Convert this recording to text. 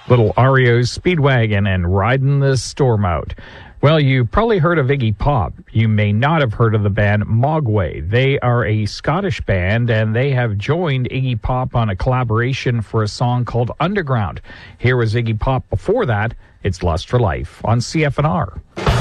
Little REO's Speedwagon and Riding the Storm Out. Well, you probably heard of Iggy Pop. You may not have heard of the band Mogwai. They are a Scottish band, and they have joined Iggy Pop on a collaboration for a song called Underground. Here was Iggy Pop before that. It's Lust for Life on CFNR.